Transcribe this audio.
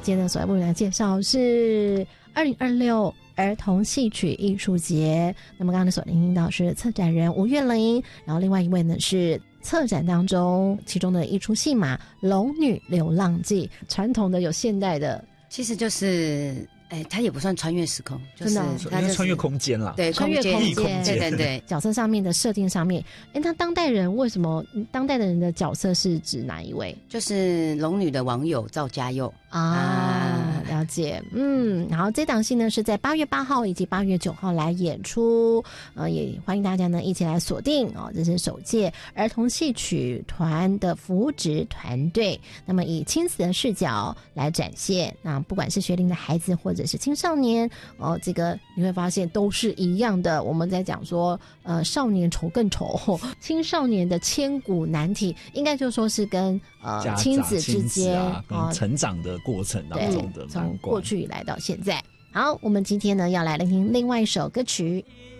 今天的所要为大家介绍是2026儿童戏曲艺术节。那么刚刚所听到是策展人吴月玲，然后另外一位呢是策展当中其中的一出戏码《龙女流浪记》，传统的有现代的， 其实就是它也不算穿越时空，就是它就是穿越空间啦， 对， 穿越空间， 对对对。 角色上面的设定上面，那当代人为什么当代的人的角色是指哪一位？ 就是龙女的网友赵家佑啊，了解。然后这档戏呢是在8月8号以及8月9号来演出，也欢迎大家呢一起来锁定哦。这是首届儿童戏曲团的扶植团队，那么以亲子的视角来展现，那不管是学龄的孩子或者是青少年哦，这个你会发现都是一样的。我们在讲说，少年愁更愁，青少年的千古难题，应该就说是跟亲子之间跟成长的过程当中的从过去以来到现在。好，我们今天呢要来聆听另外一首歌曲。